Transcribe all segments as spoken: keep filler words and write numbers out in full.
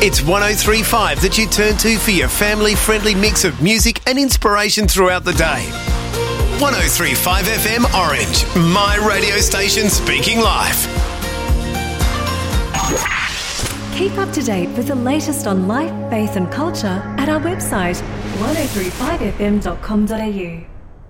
It's one oh three point five that you turn to for your family-friendly mix of music and inspiration throughout the day. one oh three point five F M Orange, my radio station speaking life. Keep up to date with the latest on life, faith and culture at our website one oh three five f m dot com dot a u.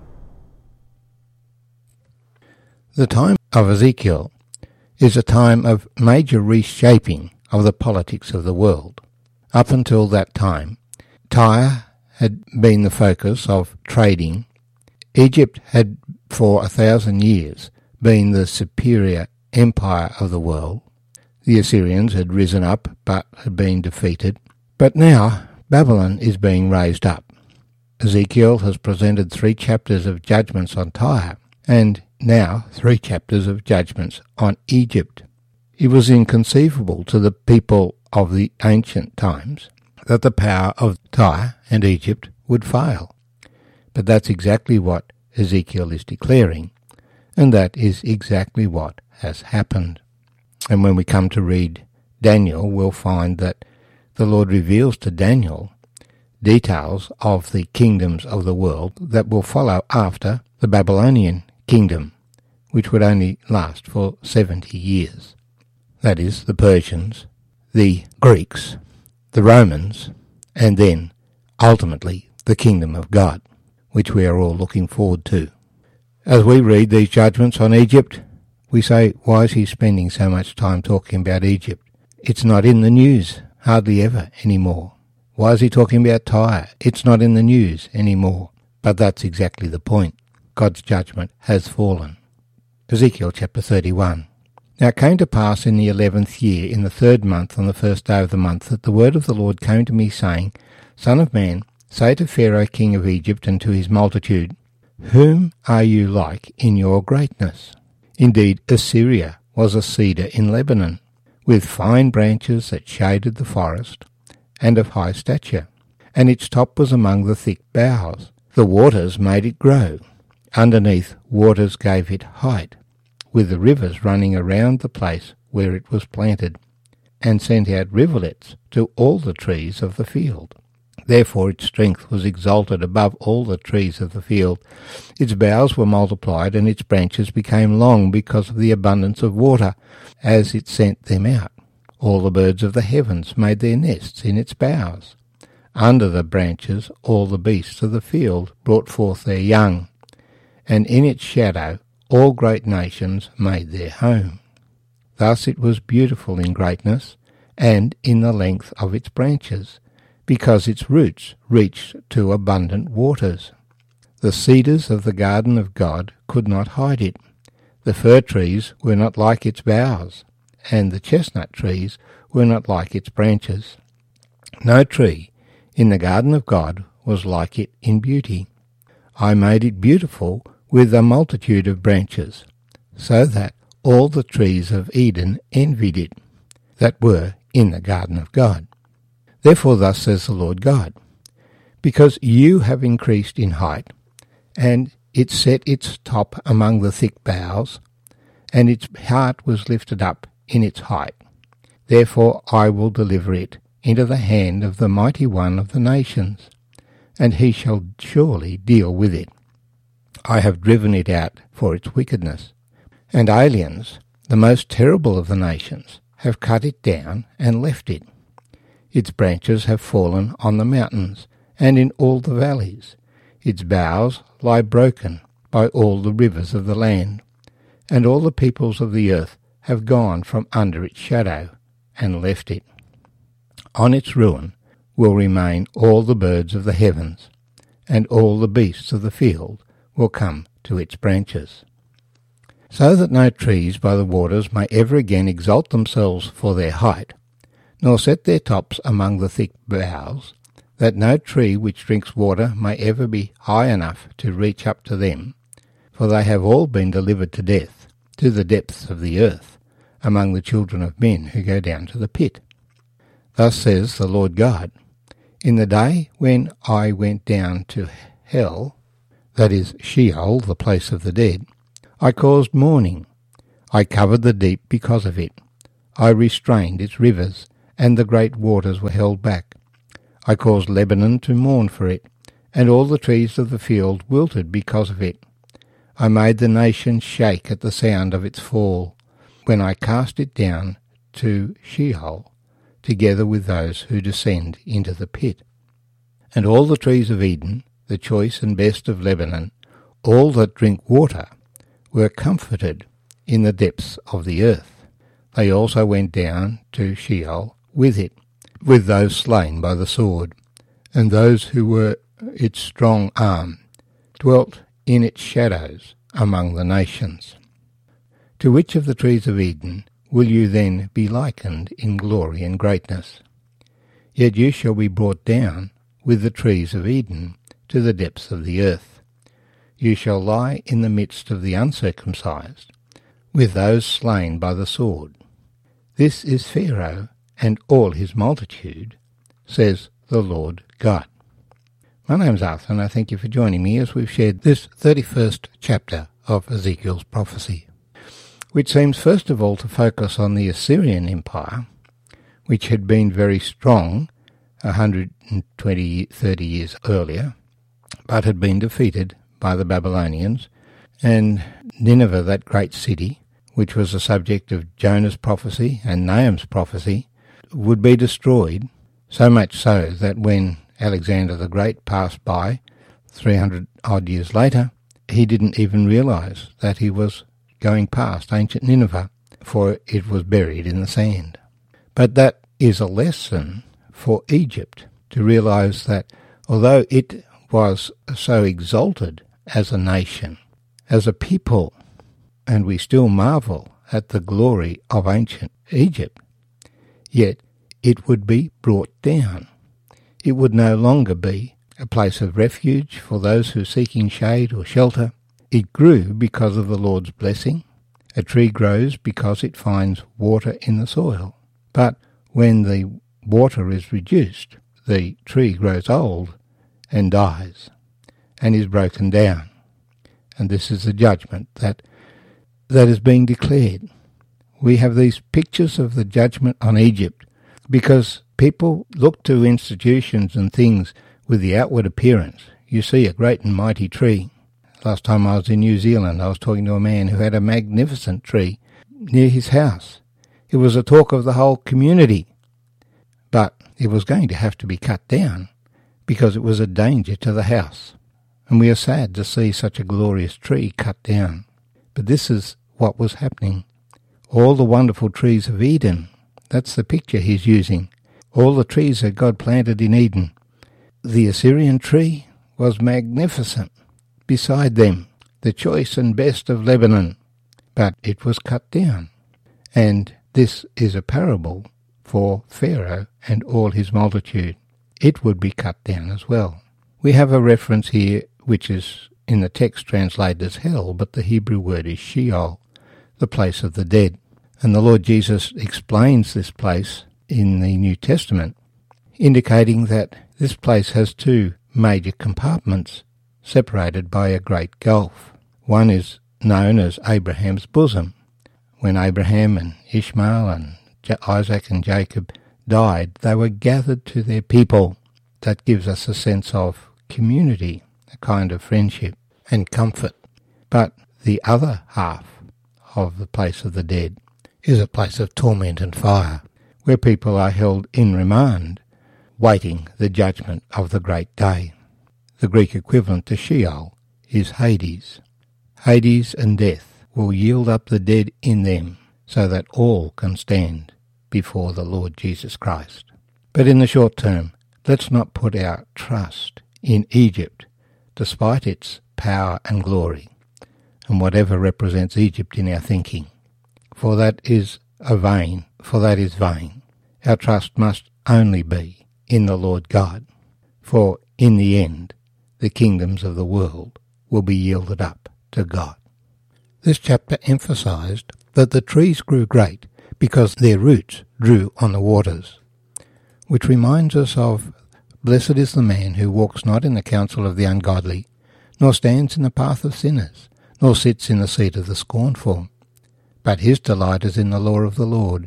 The time of Ezekiel is a time of major reshaping of the politics of the world. Up until that time, Tyre had been the focus of trading. Egypt had for a thousand years been the superior empire of the world. The Assyrians had risen up but had been defeated. But now Babylon is being raised up. Ezekiel has presented three chapters of judgments on Tyre, and now three chapters of judgments on Egypt. It was inconceivable to the people of the ancient times that the power of Tyre and Egypt would fail. But that's exactly what Ezekiel is declaring, and that is exactly what has happened. And when we come to read Daniel, we'll find that the Lord reveals to Daniel details of the kingdoms of the world that will follow after the Babylonian kingdom, which would only last for seventy years. That is, the Persians, the Greeks, the Romans, and then, ultimately, the kingdom of God, which we are all looking forward to. As we read these judgments on Egypt, we say, why is he spending so much time talking about Egypt? It's not in the news, hardly ever anymore. Why is he talking about Tyre? It's not in the news anymore. But that's exactly the point. God's judgment has fallen. Ezekiel chapter thirty-one. Now it came to pass in the eleventh year, in the third month, on the first day of the month, that the word of the Lord came to me, saying, Son of man, say to Pharaoh king of Egypt and to his multitude, Whom are you like in your greatness? Indeed, Assyria was a cedar in Lebanon, with fine branches that shaded the forest, and of high stature, and its top was among the thick boughs. The waters made it grow. Underneath waters gave it height, with the rivers running around the place where it was planted, and sent out rivulets to all the trees of the field. Therefore its strength was exalted above all the trees of the field. Its boughs were multiplied, and its branches became long because of the abundance of water, as it sent them out. All the birds of the heavens made their nests in its boughs. Under the branches all the beasts of the field brought forth their young, and in its shadow all great nations made their home. Thus it was beautiful in greatness, and in the length of its branches, because its roots reached to abundant waters. The cedars of the garden of God could not hide it. The fir trees were not like its boughs, and the chestnut trees were not like its branches. No tree in the garden of God was like it in beauty. I made it beautiful with a multitude of branches, so that all the trees of Eden envied it, that were in the garden of God. Therefore thus says the Lord God, Because you have increased in height, and it set its top among the thick boughs, and its heart was lifted up in its height, therefore I will deliver it into the hand of the mighty one of the nations, and he shall surely deal with it. I have driven it out for its wickedness, and aliens, the most terrible of the nations, have cut it down and left it. Its branches have fallen on the mountains and in all the valleys. Its boughs lie broken by all the rivers of the land, and all the peoples of the earth have gone from under its shadow and left it. On its ruin will remain all the birds of the heavens, and all the beasts of the field will come to its branches. So that no trees by the waters may ever again exalt themselves for their height, nor set their tops among the thick boughs, that no tree which drinks water may ever be high enough to reach up to them, for they have all been delivered to death, to the depths of the earth, among the children of men who go down to the pit. Thus says the Lord God, In the day when I went down to hell, that is Sheol, the place of the dead, I caused mourning. I covered the deep because of it. I restrained its rivers, and the great waters were held back. I caused Lebanon to mourn for it, and all the trees of the field wilted because of it. I made the nation shake at the sound of its fall, when I cast it down to Sheol, together with those who descend into the pit. And all the trees of Eden, the choice and best of Lebanon, all that drink water, were comforted in the depths of the earth. They also went down to Sheol with it, with those slain by the sword, and those who were its strong arm, dwelt in its shadows among the nations. To which of the trees of Eden will you then be likened in glory and greatness? Yet you shall be brought down with the trees of Eden to the depths of the earth. You shall lie in the midst of the uncircumcised, with those slain by the sword. This is Pharaoh and all his multitude, says the Lord God. My name's Arthur, and I thank you for joining me as we've shared this thirty-first chapter of Ezekiel's prophecy, which seems first of all to focus on the Assyrian Empire, which had been very strong one hundred twenty, thirty years earlier, but had been defeated by the Babylonians, and Nineveh, that great city, which was the subject of Jonah's prophecy and Nahum's prophecy, would be destroyed, so much so that when Alexander the Great passed by three hundred odd years later, he didn't even realize that he was going past ancient Nineveh, for it was buried in the sand. But that is a lesson for Egypt, to realize that although it was so exalted as a nation, as a people, and we still marvel at the glory of ancient Egypt, yet it would be brought down. It would no longer be a place of refuge for those who are seeking shade or shelter. It grew because of the Lord's blessing. A tree grows because it finds water in the soil. But when the water is reduced, the tree grows old and dies and is broken down. And this is the judgment that that is being declared. We have these pictures of the judgment on Egypt because people look to institutions and things with the outward appearance. You see a great and mighty tree. Last time I was in New Zealand, I was talking to a man who had a magnificent tree near his house. It was a talk of the whole community, but it was going to have to be cut down because it was a danger to the house. And we are sad to see such a glorious tree cut down. But this is what was happening. All the wonderful trees of Eden, that's the picture he's using. All the trees that God planted in Eden. The Assyrian tree was magnificent. Beside them, the choice and best of Lebanon. But it was cut down. And this is a parable for Pharaoh and all his multitude. It would be cut down as well. We have a reference here which is in the text translated as hell, but the Hebrew word is Sheol, the place of the dead. And the Lord Jesus explains this place in the New Testament, indicating that this place has two major compartments separated by a great gulf. One is known as Abraham's bosom. When Abraham and Ishmael and Isaac and Jacob died, they were gathered to their people. That gives us a sense of community, a kind of friendship and comfort. But the other half of the place of the dead is a place of torment and fire, where people are held in remand, waiting the judgment of the great day. The Greek equivalent to Sheol is Hades. Hades and death will yield up the dead in them, so that all can stand before the Lord Jesus Christ. But in the short term, let's not put our trust in Egypt, despite its power and glory, and whatever represents Egypt in our thinking, for that is a vain, for that is vain. Our trust must only be in the Lord God, for in the end, the kingdoms of the world will be yielded up to God. This chapter emphasized that the trees grew great because their roots drew on the waters, which reminds us of, blessed is the man who walks not in the counsel of the ungodly, nor stands in the path of sinners, nor sits in the seat of the scornful. But his delight is in the law of the Lord,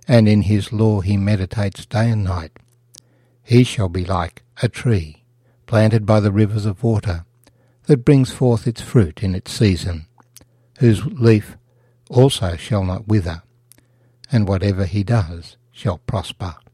and in his law he meditates day and night. He shall be like a tree planted by the rivers of water, that brings forth its fruit in its season, whose leaf also shall not wither, and whatever he does shall prosper.